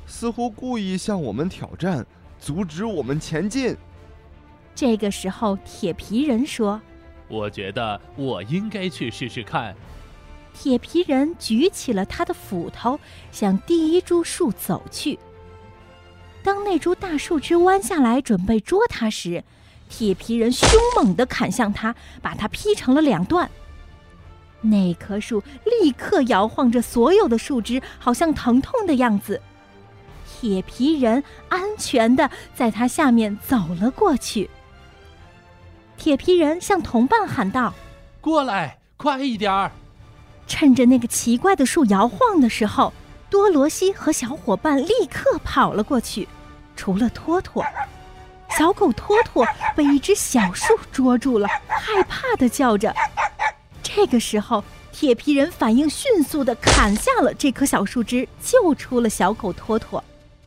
似乎故意向我们挑战，阻止我们前进。 这个时候，铁皮人说：“ 我觉得我应该去试试看。” 铁皮人举起了他的斧头，向第一株树走去。当那株大树枝弯下来准备捉他时，铁皮人凶猛地砍向他，把他劈成了2段。那棵树立刻摇晃着所有的树枝，好像疼痛的样子。铁皮人安全地在它下面走了过去。铁皮人向同伴喊道：“ 过来，快一点儿！” 趁着那个奇怪的树摇晃的时候，多罗西和小伙伴立刻跑了过去。除了托托，小狗托托被一只小树捉住了，害怕地叫着。这个时候，铁皮人反应迅速地砍下了这棵小树枝，救出了小狗托托。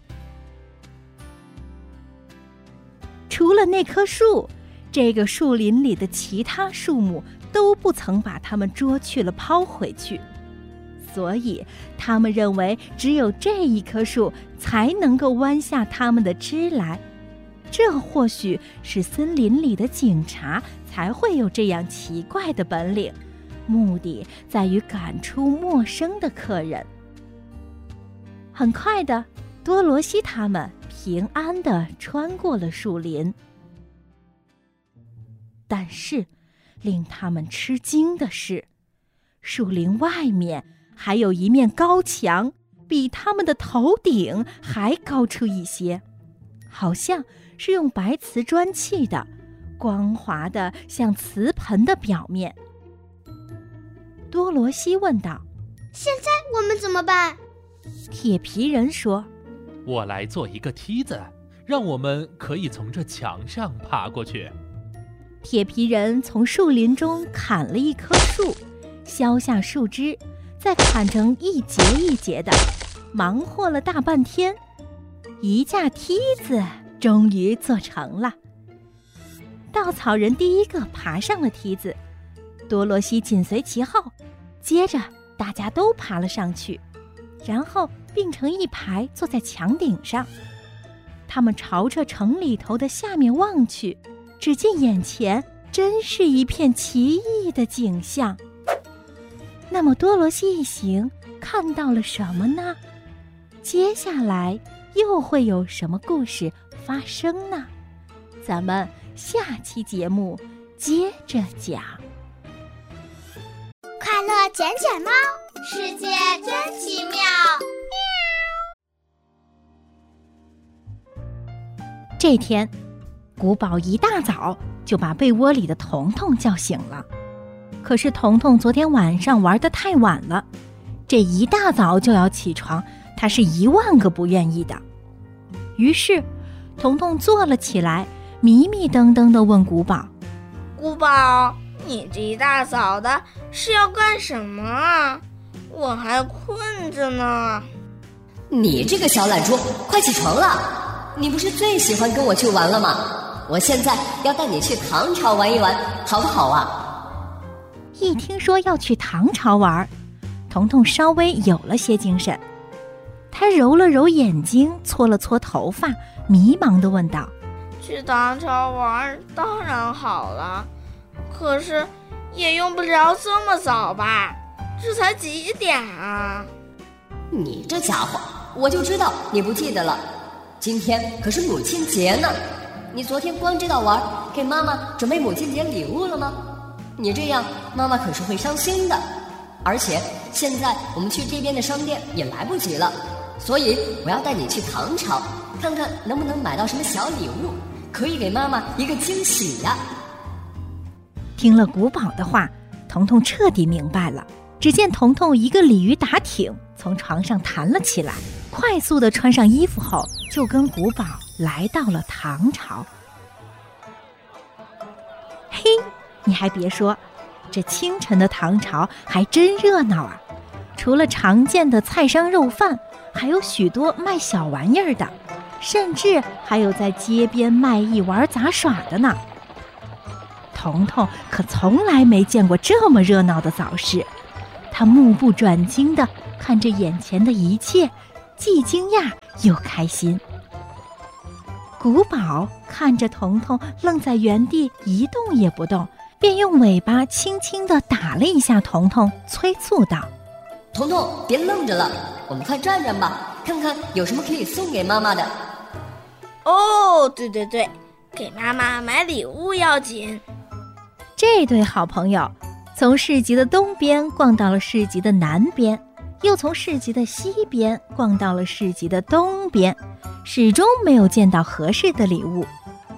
除了那棵树，这个树林里的其他树木都不曾把它们捉去了抛回去，所以他们认为只有这一棵树才能够弯下它们的枝来。这或许是森林里的警察才会有这样奇怪的本领，目的在于赶出陌生的客人。很快的，多罗西他们平安地穿过了树林。但是令他们吃惊的是，树林外面还有一面高墙，比他们的头顶还高出一些，好像是用白瓷砖砌的，光滑的像瓷盆的表面。多罗西问道：“ 现在我们怎么办？” 铁皮人说：“ 我来做一个梯子，让我们可以从这墙上爬过去。” 铁皮人从树林中砍了一棵树，削下树枝，再砍成一节一节的，忙活了大半天，一架梯子终于做成了。稻草人第一个爬上了梯子，多罗西紧随其后，接着大家都爬了上去，然后并成一排坐在墙顶上。他们朝着城里头的下面望去，只见眼前真是一片奇异的景象。那么多罗西一行看到了什么呢？接下来又会有什么故事发生呢？咱们下期节目接着讲。 快乐捡捡猫，世界真奇妙。 这天，古堡一大早就把被窝里的彤彤叫醒了。可是彤彤昨天晚上玩得太晚了，这一大早就要起床，他是10000个不愿意的。于是彤彤坐了起来，迷迷瞪瞪地问古堡：“ 古堡，你这一大早的是要干什么啊？我还困着呢。” 你这个小懒猪，快起床了！你不是最喜欢跟我去玩了吗？我现在要带你去唐朝玩一玩，好不好啊？ 一听说要去唐朝玩，彤彤稍微有了些精神。他揉了揉眼睛，搓了搓头发，迷茫地问道：“ 去唐朝玩当然好了，可是也用不着这么早吧？这才几点啊？” 你这家伙，我就知道你不记得了。今天可是母亲节呢，你昨天光知道玩，给妈妈准备母亲节礼物了吗？你这样妈妈可是会伤心的。而且现在我们去这边的商店也来不及了，所以我要带你去唐朝，看看能不能买到什么小礼物，可以给妈妈一个惊喜呀。 听了古堡的话，彤彤彻底明白了。只见彤彤一个鲤鱼打挺，从床上弹了起来，快速地穿上衣服后，就跟古堡来到了唐朝。嘿，你还别说，这清晨的唐朝还真热闹啊！除了常见的菜商肉贩，还有许多卖小玩意儿的，甚至还有在街边卖艺玩杂耍的呢。彤彤可从来没见过这么热闹的早市，他目不转睛地看着眼前的一切， 既惊讶又开心。古堡看着彤彤愣在原地一动也不动，便用尾巴轻轻地打了一下彤彤，催促道： 彤彤，别愣着了，我们快转转吧，看看有什么可以送给妈妈的。 哦，对，给妈妈买礼物要紧。 这对好朋友从市集的东边逛到了市集的南边，又从市集的西边逛到了市集的东边，始终没有见到合适的礼物。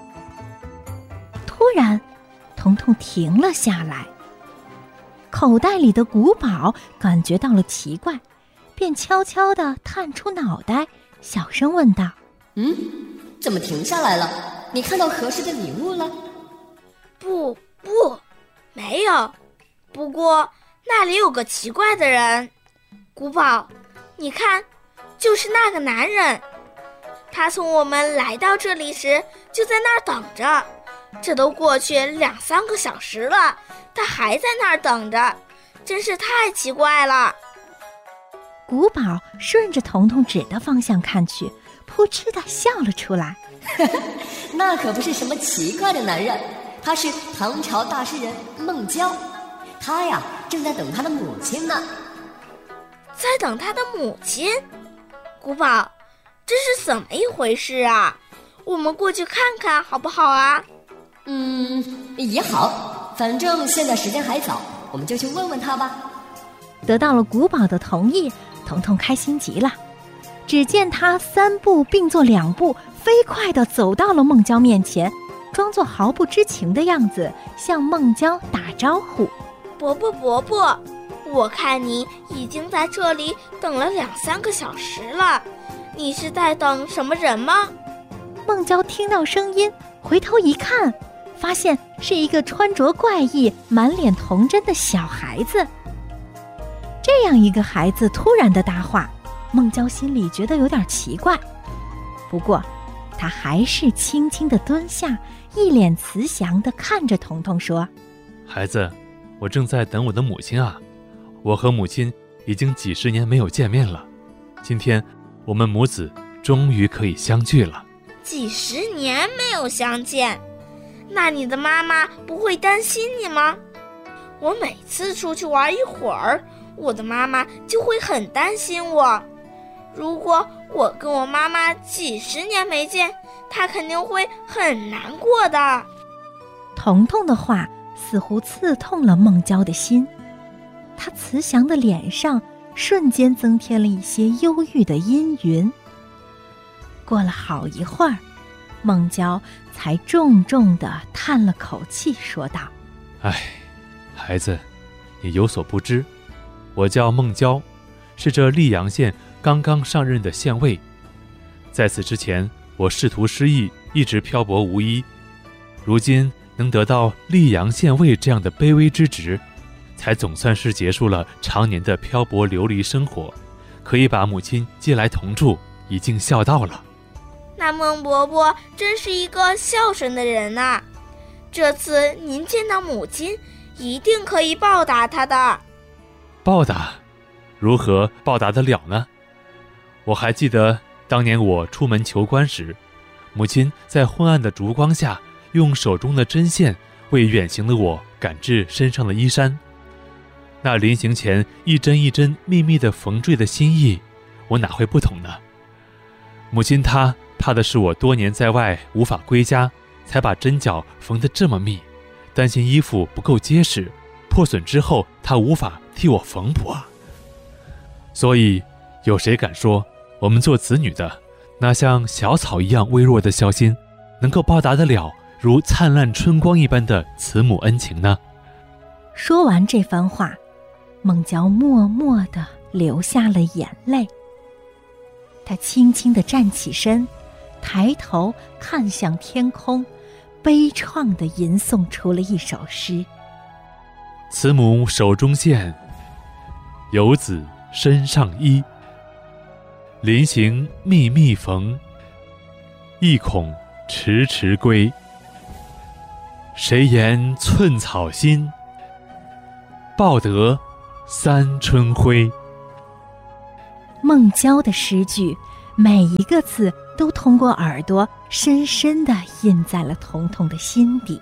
突然，彤彤停了下来，口袋里的古堡感觉到了奇怪，便悄悄地探出脑袋，小声问道： 怎么停下来了？你看到合适的礼物了？ 不，没有。不过那里有个奇怪的人。古堡，你看，就是那个男人。他从我们来到这里时就在那儿等着，这都过去2-3个小时了，他还在那儿等着，真是太奇怪了。 古堡顺着彤彤指的方向看去，扑哧地笑了出来。 那可不是什么奇怪的男人，他是唐朝大诗人孟郊，他呀正在等他的母亲呢。 在等他的母亲？古堡，这是怎么一回事啊？我们过去看看好不好啊？ 也好，反正现在时间还早，我们就去问问他吧。 得到了古堡的同意，彤彤开心极了。只见他3步并作2步，飞快地走到了孟郊面前，装作毫不知情的样子，向孟郊打招呼： 伯伯，我看你已经在这里等了2-3个小时了，你是在等什么人吗？ 孟郊听到声音，回头一看，发现是一个穿着怪异、满脸童真的小孩子。这样一个孩子突然的搭话，孟郊心里觉得有点奇怪，不过他还是轻轻地蹲下，一脸慈祥地看着彤彤说： 孩子，我正在等我的母亲啊，我和母亲已经几十年没有见面了，今天我们母子终于可以相聚了。 几十年没有相见，那你的妈妈不会担心你吗？我每次出去玩一会儿，我的妈妈就会很担心我。如果我跟我妈妈几十年没见，她肯定会很难过的。 彤彤的话似乎刺痛了孟郊的心，他慈祥的脸上瞬间增添了一些忧郁的阴云。过了好一会儿，孟郊才重重地叹了口气，说道： 孩子，你有所不知，我叫孟郊，是这溧阳县刚刚上任的县尉。在此之前，我仕途失意，一直漂泊无依，如今能得到溧阳县尉这样的卑微之职，才总算是结束了常年的漂泊流离生活，可以把母亲接来同住，已尽孝道了。 那孟伯伯真是一个孝顺的人啊，这次您见到母亲，一定可以报答她的。 报答？如何报答得了呢？我还记得当年我出门求官时，母亲在昏暗的烛光下，用手中的针线为远行的我赶制身上的衣衫。那临行前一针一针秘密地缝缀的心意，我哪会不懂呢？母亲她怕的是我多年在外无法归家，才把针脚缝得这么密，担心衣服不够结实，破损之后她无法替我缝补啊。所以有谁敢说我们做子女的，那像小草一样微弱的孝心，能够报答得了如灿烂春光一般的慈母恩情呢？ 说完这番话，孟郊默默地流下了眼泪。他轻轻地站起身，抬头看向天空，悲怆地吟诵出了一首诗： 慈母手中线，游子身上衣。临行密密缝，意恐迟迟归。谁言寸草心，报得三春晖。 孟郊的诗句，每一个字都通过耳朵深深地印在了彤彤的心底。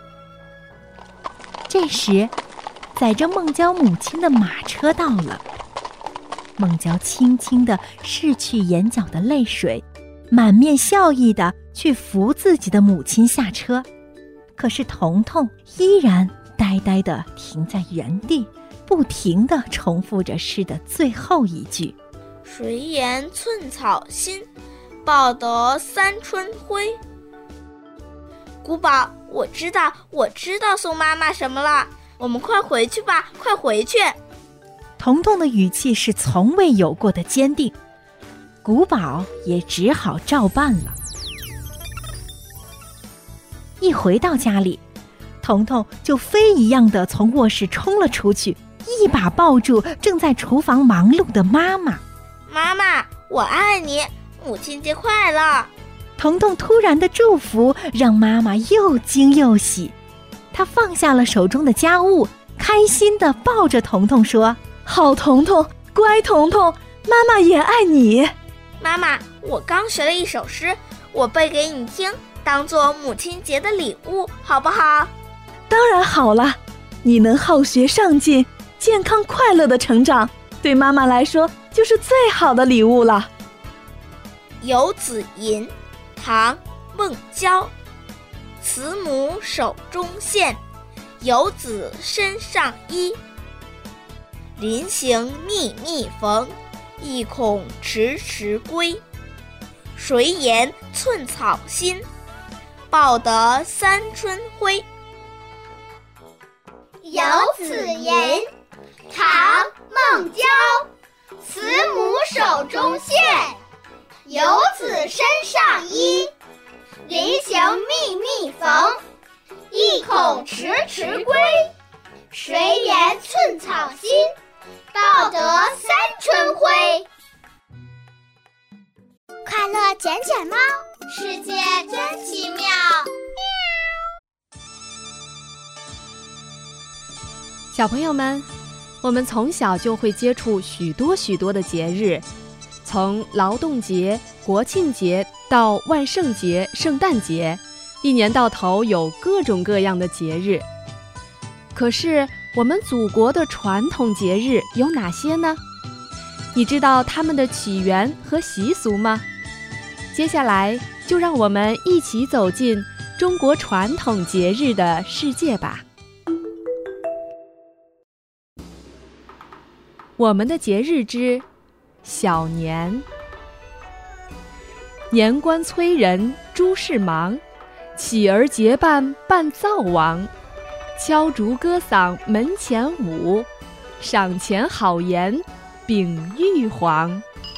这时，载着孟郊母亲的马车到了。孟郊轻轻地拭去眼角的泪水，满面笑意地去扶自己的母亲下车。可是彤彤依然呆呆地停在原地，不停地重复着诗的最后一句： 谁言寸草心，报得三春晖。古堡，我知道送妈妈什么了，我们快回去吧，快回去。 彤彤的语气是从未有过的坚定，古堡也只好照办了。一回到家里，彤彤就飞一样的从卧室冲了出去，一把抱住正在厨房忙碌的妈妈。 妈妈，我爱你，母亲节快乐！ 彤彤突然的祝福让妈妈又惊又喜，她放下了手中的家务，开心地抱着彤彤说：好彤彤，乖彤彤，妈妈也爱你。 妈妈，我刚学了一首诗，我背给你听，当做母亲节的礼物，好不好？ 当然好了，你能好学上进，健康快乐的成长，对妈妈来说就是最好的礼物了。 游子吟，唐·孟郊。慈母手中线，游子身上衣。临行密密缝，意恐迟迟归。谁言寸草心，报得三春晖。 游子吟，唐·孟郊。慈母手中线，游子身上衣。临行密密缝，意恐迟迟归。谁言寸草心，报得三春晖。快乐捡捡猫，世界真奇妙。 小朋友们，我们从小就会接触许多的节日，从劳动节、国庆节到万圣节、圣诞节，一年到头有各种各样的节日。可是我们祖国的传统节日有哪些呢？你知道它们的起源和习俗吗？接下来就让我们一起走进中国传统节日的世界吧。我们的节日之小年。年关催人诸事忙，起而结伴伴灶王。敲竹歌嗓门前舞，赏钱好言秉玉皇。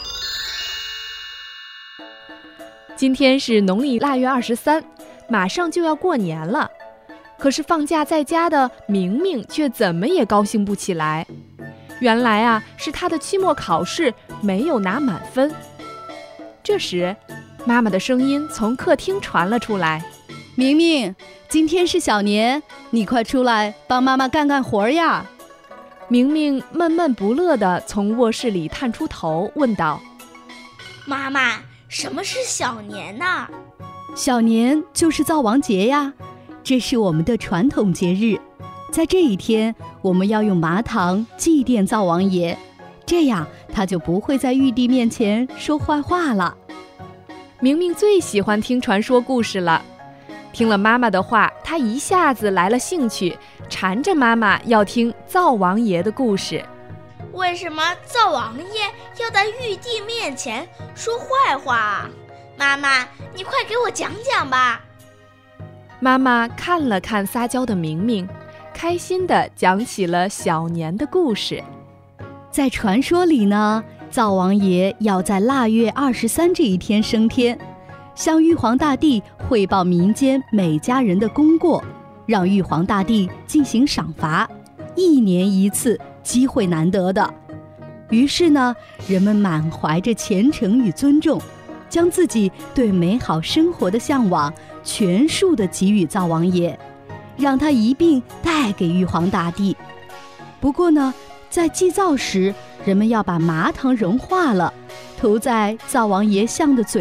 今天是农历腊月23，马上就要过年了。可是放假在家的明明却怎么也高兴不起来。原来啊，是他的期末考试没有拿满分。这时，妈妈的声音从客厅传了出来： 明明，今天是小年，你快出来帮妈妈干干活呀！ 明明闷闷不乐地从卧室里探出头，问道： 妈妈，什么是小年呢？ 小年就是灶王节呀，这是我们的传统节日。在这一天，我们要用麻糖祭奠灶王爷，这样他就不会在玉帝面前说坏话了。 明明最喜欢听传说故事了，听了妈妈的话，他一下子来了兴趣，缠着妈妈要听灶王爷的故事。 为什么灶王爷要在玉帝面前说坏话啊？妈妈，你快给我讲讲吧。 妈妈看了看撒娇的明明，开心地讲起了小年的故事。 在传说里呢，灶王爷要在腊月23这一天升天，向玉皇大帝汇报民间每家人的功过，让玉皇大帝进行赏罚，1年1次，机会难得的。于是呢，人们满怀着虔诚与尊重，将自己对美好生活的向往全数地给予灶王爷，让他一并带给玉皇大帝。不过呢，在祭灶时， 人们要把麻糖融化了，涂在灶王爷像的嘴